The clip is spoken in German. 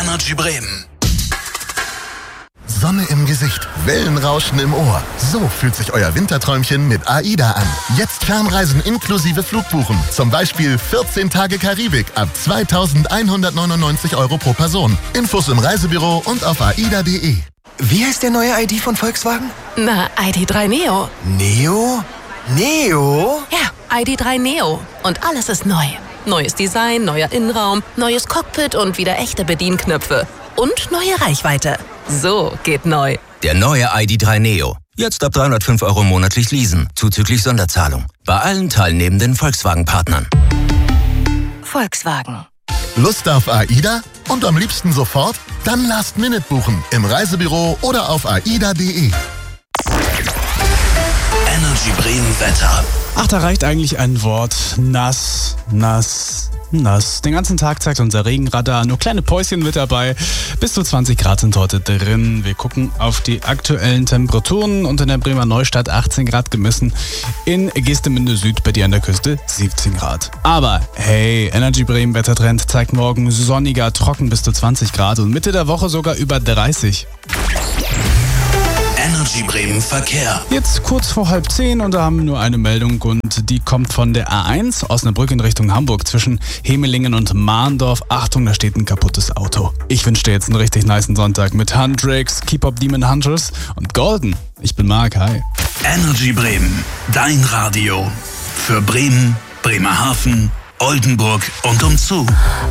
Energy Bremen. Sonne im Gesicht, Wellenrauschen im Ohr. So fühlt sich euer Winterträumchen mit AIDA an. Jetzt Fernreisen inklusive Flugbuchen. Zum Beispiel 14 Tage Karibik ab 2.199 € pro Person. Infos im Reisebüro und auf aida.de. Wie heißt der neue ID von Volkswagen? Na, ID.3 Neo. Neo? Neo? Ja, ID.3 Neo. Und alles ist neu. Neues Design, neuer Innenraum, neues Cockpit und wieder echte Bedienknöpfe. Und neue Reichweite. So geht neu. Der neue ID.3 Neo. Jetzt ab 305 € monatlich leasen, zuzüglich Sonderzahlung. Bei allen teilnehmenden Volkswagen-Partnern. Volkswagen. Lust auf AIDA? Und am liebsten sofort? Dann Last Minute buchen im Reisebüro oder auf aida.de. Energy Bremen Wetter. Ach, da reicht eigentlich ein Wort. Nass, nass, nass. Den ganzen Tag zeigt unser Regenradar. Nur kleine Päuschen mit dabei. Bis zu 20 Grad sind heute drin. Wir gucken auf die aktuellen Temperaturen. Und in der Bremer Neustadt 18 Grad gemessen. In Geestemünde Süd bei dir an der Küste 17 Grad. Aber hey, Energy Bremen Wettertrend zeigt morgen sonniger, trocken bis zu 20 Grad. Und Mitte der Woche sogar über 30. Energy Bremen Verkehr. Jetzt kurz vor 9:30 und da haben wir nur eine Meldung und die kommt von der A1 Osnabrück in Richtung Hamburg zwischen Hemelingen und Mahndorf. Achtung, da steht ein kaputtes Auto. Ich wünsche dir jetzt einen richtig nicen Sonntag mit Huntrix, Keep Up Demon Hunters und Golden. Ich bin Marc, hi. Energy Bremen, dein Radio. Für Bremen, Bremerhaven, Oldenburg und umzu.